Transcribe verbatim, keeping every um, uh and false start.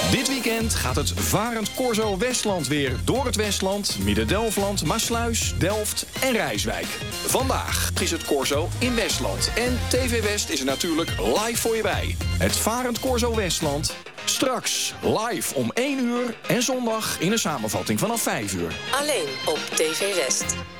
Dit weekend gaat het Varend Corso Westland weer door het Westland, Midden-Delfland, Maasluis, Delft en Rijswijk. Vandaag is het Corso in Westland en T V West is er natuurlijk live voor je bij. Het Varend Corso Westland, straks live om één uur en zondag in een samenvatting vanaf vijf uur. Alleen op T V West.